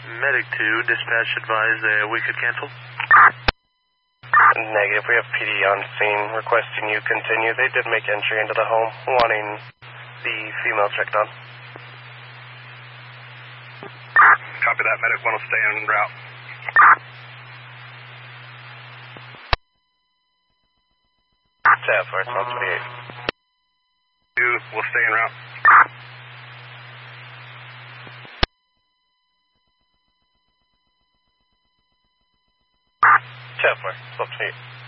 Medic 2, dispatch advised we could cancel. Negative. We have PD on scene requesting you continue. They did make entry into the home, wanting the female checked on. Copy that. Medic 1 will stay en route. Tab for 1228. 2 will stay en route. Tab for 1228.